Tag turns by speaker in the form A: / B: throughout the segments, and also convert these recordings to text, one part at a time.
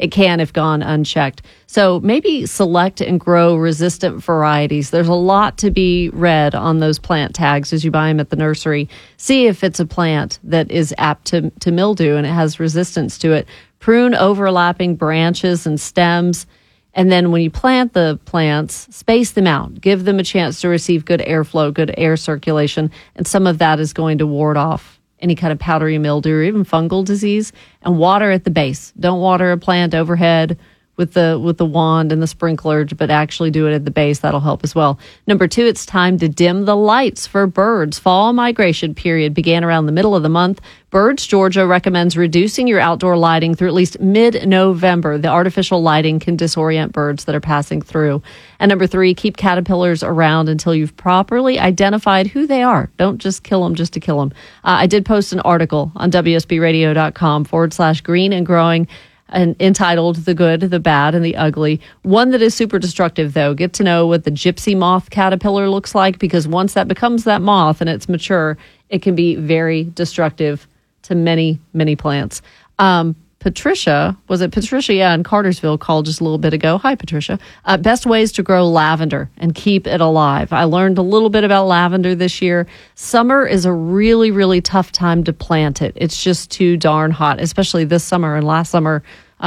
A: it can if gone unchecked. So maybe select and grow resistant varieties. There's a lot to be read on those plant tags as you buy them at the nursery. See if it's a plant that is apt to mildew and it has resistance to it. Prune overlapping branches and stems. And then when you plant the plants, space them out. Give them a chance to receive good airflow, good air circulation. And some of that is going to ward off any kind of powdery mildew or even fungal disease. And water at the base. Don't water a plant overhead with the wand and the sprinkler, but actually do it at the base. That'll help as well. Number 2, it's time to dim the lights for birds. Fall migration period began around the middle of the month. Birds Georgia recommends reducing your outdoor lighting through at least mid-November. The artificial lighting can disorient birds that are passing through. And number 3, keep caterpillars around until you've properly identified who they are. Don't just kill them just to kill them. I did post an article on WSBradio.com/green and growing, and entitled The Good, the Bad, and the Ugly. One that is super destructive, though. Get to know what the gypsy moth caterpillar looks like, because once that becomes that moth and it's mature, it can be very destructive to many, many plants. Patricia, was it Patricia? Yeah, in Cartersville, called just a little bit ago. Hi, Patricia. Best ways to grow lavender and keep it alive. I learned a little bit about lavender this year. Summer is a really, really tough time to plant it. It's just too darn hot, especially this summer and last summer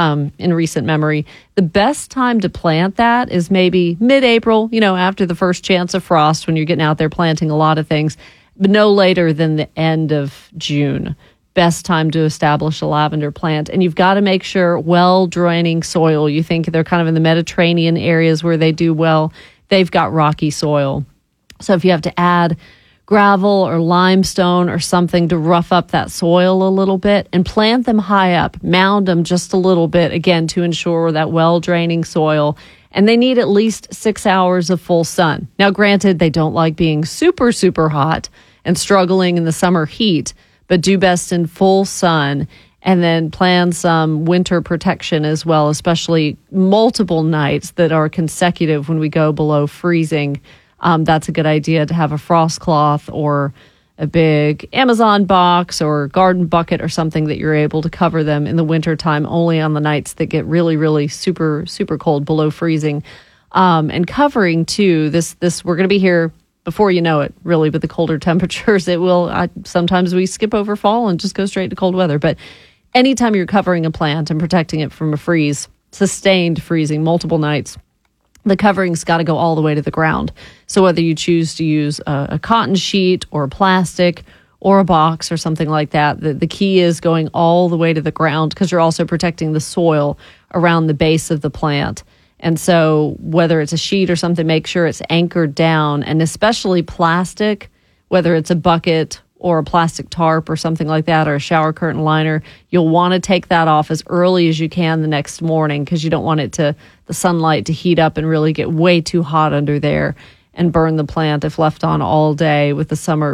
A: in recent memory. The best time to plant that is maybe mid-April, after the first chance of frost when you're getting out there planting a lot of things, but no later than the end of June. Best time to establish a lavender plant. And you've got to make sure well-draining soil. You think they're kind of in the Mediterranean areas where they do well. They've got rocky soil. So if you have to add gravel or limestone or something to rough up that soil a little bit, and plant them high up, mound them just a little bit, again, to ensure that well-draining soil. And they need at least 6 hours of full sun. Now, granted, they don't like being super, super hot and struggling in the summer heat, but do best in full sun, and then plan some winter protection as well, especially multiple nights that are consecutive when we go below freezing. That's a good idea to have a frost cloth or a big Amazon box or garden bucket or something that you're able to cover them in the wintertime, only on the nights that get really, really super, super cold, below freezing. And covering, too, this we're going to be here before you know it, really, with the colder temperatures. Sometimes we skip over fall and just go straight to cold weather. But anytime you're covering a plant and protecting it from a freeze, sustained freezing, multiple nights, the covering's got to go all the way to the ground. So whether you choose to use a cotton sheet or a plastic or a box or something like that, the key is going all the way to the ground, because you're also protecting the soil around the base of the plant. And so whether it's a sheet or something, make sure it's anchored down, and especially plastic, whether it's a bucket or a plastic tarp or something like that, or a shower curtain liner, you'll want to take that off as early as you can the next morning, because you don't want the sunlight to heat up and really get way too hot under there and burn the plant if left on all day with the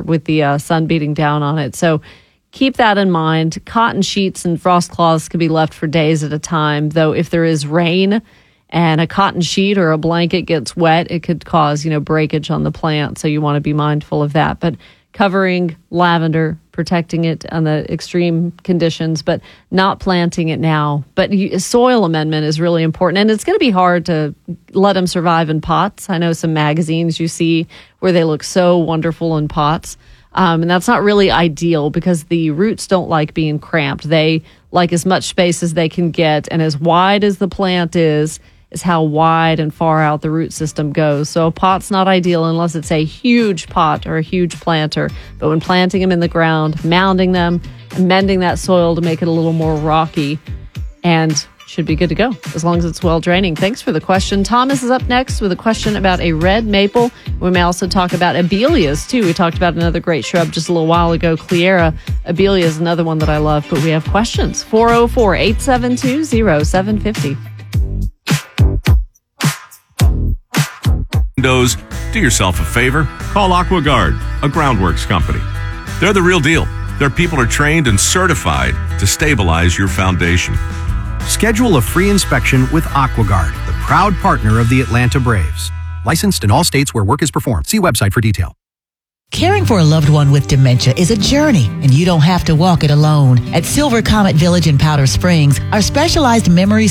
A: sun beating down on it. So keep that in mind. Cotton sheets and frost cloths can be left for days at a time, though if there is rain and a cotton sheet or a blanket gets wet, it could cause, breakage on the plant. So you want to be mindful of that. But covering lavender, protecting it on the extreme conditions, but not planting it now. But soil amendment is really important. And it's going to be hard to let them survive in pots. I know some magazines you see where they look so wonderful in pots. And that's not really ideal, because the roots don't like being cramped. They like as much space as they can get. And as wide as the plant is how wide and far out the root system goes. So a pot's not ideal unless it's a huge pot or a huge planter. But when planting them in the ground, mounding them, amending that soil to make it a little more rocky, and should be good to go as long as it's well draining. Thanks for the question. Thomas is up next with a question about a red maple. We may also talk about abelias too. We talked about another great shrub just a little while ago, Cleyera. Abelia is another one that I love, but we have questions. 404-872-0750.
B: Windows, do yourself a favor. Call AquaGuard, a groundworks company. They're the real deal. Their people are trained and certified to stabilize your foundation.
C: Schedule a free inspection with AquaGuard, the proud partner of the Atlanta Braves. Licensed in all states where work is performed. See website for detail.
D: Caring for a loved one with dementia is a journey, and you don't have to walk it alone. At Silver Comet Village in Powder Springs, our specialized memory